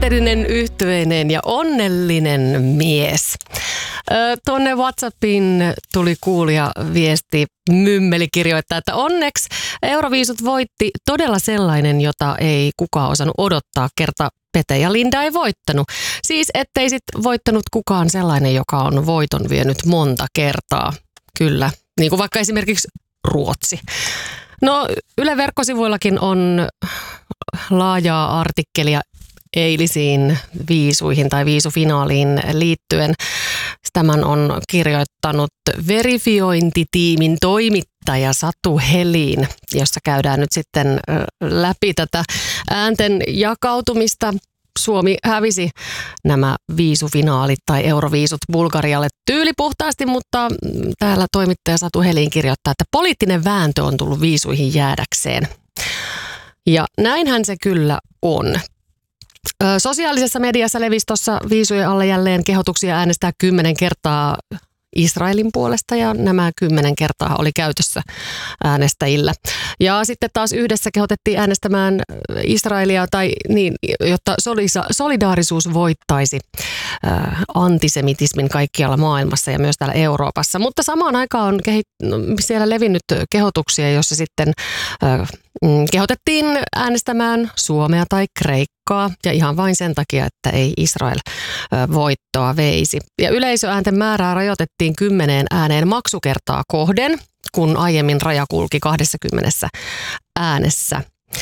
onnellinen, yhtyväinen ja onnellinen mies. Tuonne WhatsAppiin tuli kuulija viesti, Mymmeli kirjoittaa, että onneksi Euroviisut voitti todella sellainen, jota ei kukaan osannut odottaa, kerta Pete ja Linda ei voittanut. Siis ettei sit voittanut kukaan sellainen, joka on voiton vienyt monta kertaa. Kyllä, niin kuin vaikka esimerkiksi Ruotsi. No Yle verkkosivuillakin on laajaa artikkelia eilisiin viisuihin tai viisufinaaliin liittyen. Tämän on kirjoittanut verifiointitiimin toimittaja Satu Helin, jossa käydään nyt sitten läpi tätä äänten jakautumista. Suomi hävisi nämä viisufinaalit tai Euroviisut Bulgarialle tyylipuhtaasti, mutta täällä toimittaja Satu Helin kirjoittaa, että poliittinen vääntö on tullut viisuihin jäädäkseen. Ja näinhän se kyllä on. Sosiaalisessa mediassa levisi tuossa viisujen alle jälleen kehotuksia äänestää 10 kertaa Israelin puolesta ja nämä 10 kertaa oli käytössä äänestäjillä. Ja sitten taas yhdessä kehotettiin äänestämään Israelia tai niin, jotta solidaarisuus voittaisi antisemitismin kaikkialla maailmassa ja myös täällä Euroopassa. Mutta samaan aikaan on siellä levinnyt kehotuksia, joissa sitten kehotettiin äänestämään Suomea tai Kreikkaa ja ihan vain sen takia, että ei Israel voittoa veisi. Ja yleisöäänten määrää rajoitettiin 10 ääneen maksukertaa kohden, kun aiemmin raja kulki 20 äänessä.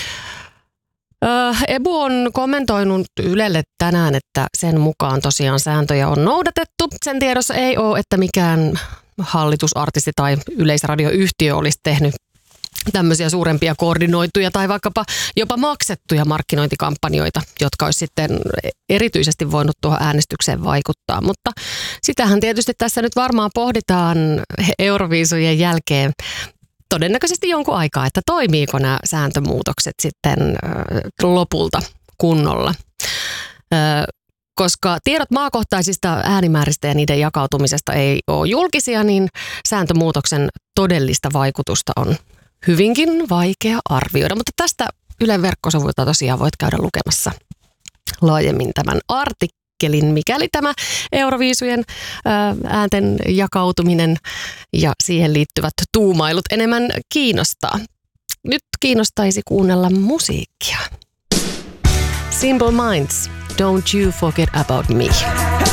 Ebu on kommentoinut Ylelle tänään, että sen mukaan tosiaan sääntöjä on noudatettu. Sen tiedossa ei ole, että mikään hallitusartisti tai yleisradioyhtiö olisi tehnyt tämmöisiä suurempia koordinoituja tai vaikkapa jopa maksettuja markkinointikampanjoita, jotka olisi sitten erityisesti voinut tuohon äänestykseen vaikuttaa. Mutta sitähän tietysti tässä nyt varmaan pohditaan Euroviisujen jälkeen todennäköisesti jonkun aikaa, että toimiiko nämä sääntömuutokset sitten lopulta kunnolla. Koska tiedot maakohtaisista äänimääristä ja niiden jakautumisesta ei ole julkisia, niin sääntömuutoksen todellista vaikutusta on hyvinkin vaikea arvioida. Mutta tästä Ylen verkkosivuilta tosiaan voit käydä lukemassa laajemmin tämän artikkelin, mikäli tämä Euroviisujen äänten jakautuminen ja siihen liittyvät tuumailut enemmän kiinnostaa. Nyt kiinnostaisi kuunnella musiikkia. Simple Minds, Don't You Forget About Me.